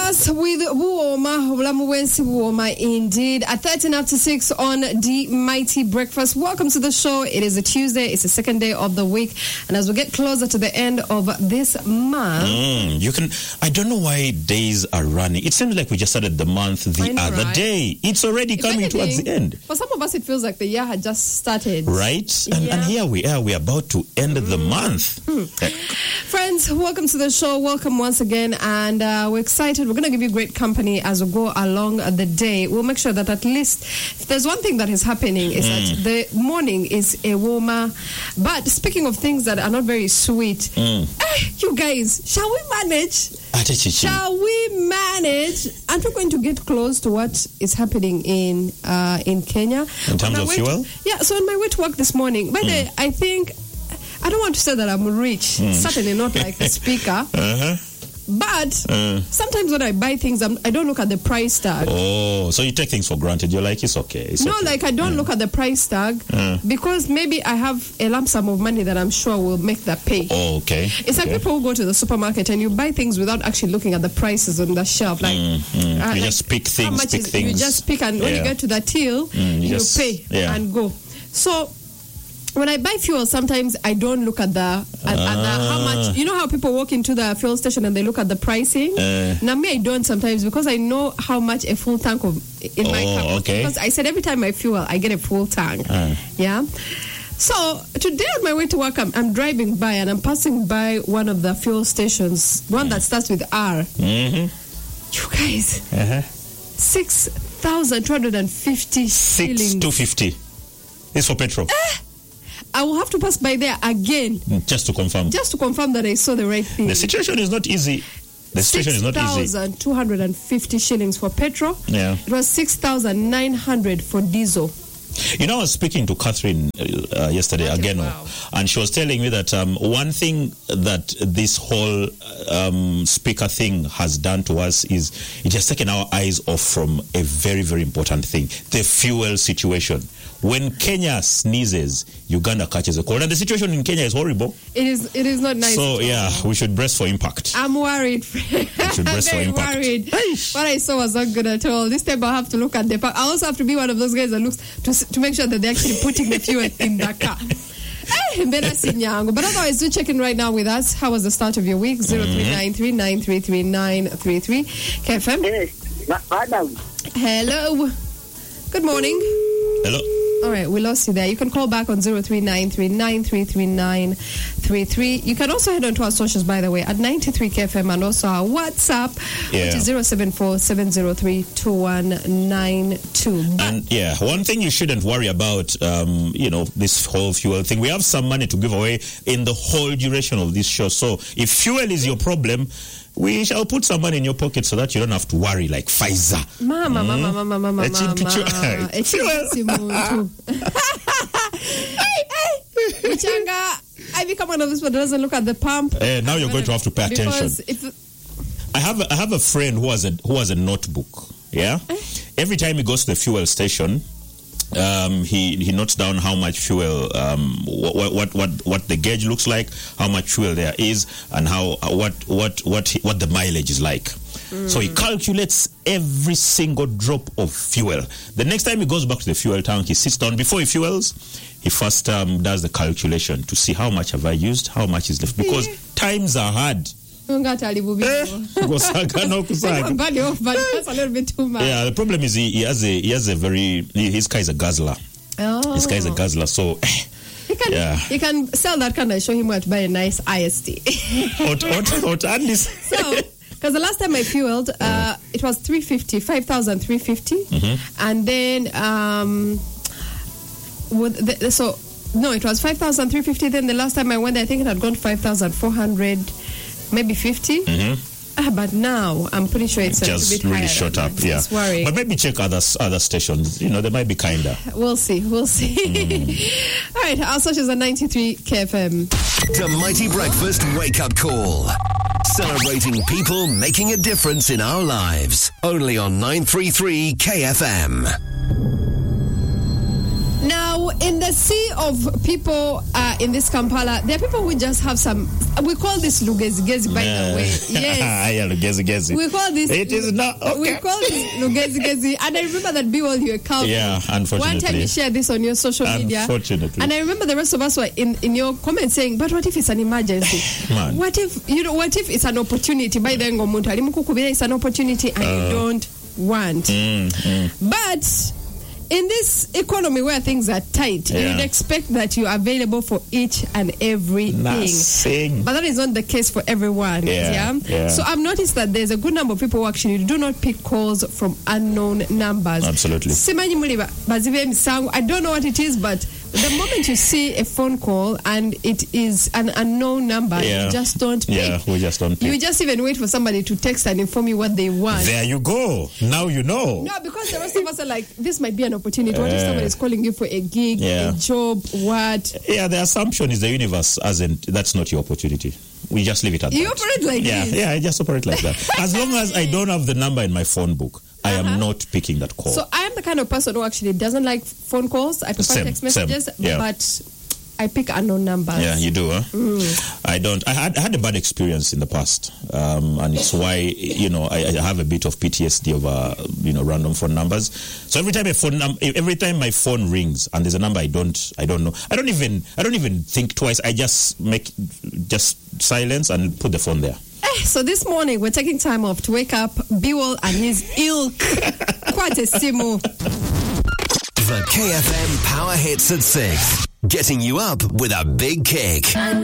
Breakfast with Buoma, Olamuwensi Buoma indeed. At 13 after 6 on the Mighty Breakfast. Welcome to the show. It is a Tuesday. It's the second day of the week. And as we get closer to the end of this month... I don't know why days are running. It seems like we just started the month the other day. It's already coming towards the end. For some of us, it feels like the year had just started. Right? And here we are. We're about to end the month. Friends, welcome to the show. Welcome once again. And we're excited. We're going to give you great company as we go along the day. We'll make sure that at least if there's one thing that is happening is that the morning is a warmer. But speaking of things that are not very sweet, you guys, shall we manage? Shall we manage? Aren't we going to get close to what is happening in Kenya? In terms of fuel? So on my way to work this morning, by the way, I think, I don't want to say that I'm rich, certainly not like the speaker. But sometimes when I buy things, I don't look at the price tag. Oh, so you take things for granted. You're like, it's okay. It's okay. Like I don't look at the price tag because maybe I have a lump sum of money that I'm sure will make that pay. Oh, okay. It's like people who go to the supermarket and you buy things without actually looking at the prices on the shelf. Like you just pick things. How much is, you just pick, and when you get to the till, you pay and go. So when I buy fuel, sometimes I don't look at the how much. You know how people walk into the fuel station and they look at the pricing? Now me, I don't sometimes because I know how much a full tank in my car. Okay. Because I said every time I fuel, I get a full tank. Yeah. So today on my way to work, I'm driving by and I'm passing by one of the fuel stations, one that starts with R. You guys, 6,250 shillings. 6,250. It's for petrol. I will have to pass by there again. Just to confirm. Just to confirm that I saw the right thing. The situation is not easy. 6,250 shillings for petrol. Yeah. It was 6,900 for diesel. You know, I was speaking to Catherine yesterday, and she was telling me that one thing that this whole speaker thing has done to us is it has taken our eyes off from a very, very important thing, the fuel situation. When Kenya sneezes, Uganda catches a cold. And the situation in Kenya is horrible. It is not nice. So, we should brace for impact. I'm worried. We should brace for impact. Worried. What I saw was not good at all. This time I'll have to look at the pack. I also have to be one of those guys that looks to make sure that they're actually putting the fuel in the car. But otherwise, do check in right now with us. How was the start of your week? 0393-933-933. KFM? Yes, madam. Hello. Good morning. Hello. All right, we lost you there. You can call back on 0393-933-933. You can also head on to our socials, by the way, at 93KFM, and also our WhatsApp, which is 074-703-2192. And one thing you shouldn't worry about, this whole fuel thing. We have some money to give away in the whole duration of this show. So if fuel is your problem, we shall put some money in your pocket so that you don't have to worry like Pfizer. Mama. I become one of those people that doesn't look at the pump. Now you're going to have to pay attention. I have a friend who has a notebook. Yeah, every time he goes to the fuel station, he notes down how much fuel, what the gauge looks like, how much fuel there is, and what the mileage is like. So he calculates every single drop of fuel. The next time he goes back to the fuel tank, he sits down before he fuels. He first does the calculation to see how much have I used, how much is left, because times are hard. But that's a little bit too much. Yeah, the problem is his guy is a guzzler. Oh. This guy is a guzzler, so you can sell that kind of show him where to buy a nice IST. Or at least. So, because the last time I fueled, it was 5,350, and then it was 5,350. Then the last time I went, I think it had gone 5,400, maybe 50. But now I'm pretty sure it's just a bit really higher. shot up. Yeah, worrying. But maybe check other stations. They might be kinder. We'll see. All right, our socials are 93 KFM. The Mighty Breakfast Wake Up Call. Celebrating people making a difference in our lives. Only on 933 KFM. Now, in the sea of people in this Kampala, there are people who just have some. We call this lugezi-gezi, by the way. Yes. Yeah, lugezi-gezi. We call this. It is not. Okay. We call this lugezi-gezi, and I remember that Bill, you were calm. Yeah, unfortunately. One time you shared this on your social media. Unfortunately. And I remember the rest of us were in your comments saying, "But what if it's an emergency? Man. What if it's an opportunity? By the way, it's an opportunity, and you don't want." But in this economy where things are tight, you'd expect that you're available for each and everything. Nothing. But that is not the case for everyone. Yeah. So I've noticed that there's a good number of people who actually do not pick calls from unknown numbers. Absolutely. I don't know what it is, but the moment you see a phone call and it is an unknown number, you just don't pick. Yeah, we just don't pick. You just even wait for somebody to text and inform you what they want. There you go. Now you know. No, because the rest of us are like, this might be an opportunity. What if somebody is calling you for a gig, a job, what? Yeah, the assumption is the universe that's not your opportunity. We just leave it at that. You operate like this? Yeah, I just operate like that. As long as I don't have the number in my phone book, I am not picking that call. So I am the kind of person who actually doesn't like phone calls. I prefer text messages, but I pick unknown numbers. Yeah, you do, huh? I don't. I had a bad experience in the past, and it's why I have a bit of PTSD over random phone numbers. So every time my phone rings and there's a number I don't know, I don't even think twice. I just silence and put the phone there. So this morning we're taking time off to wake up Biwol and his ilk. Quite a simu. The KFM Power Hits at 6. Getting you up with a big kick.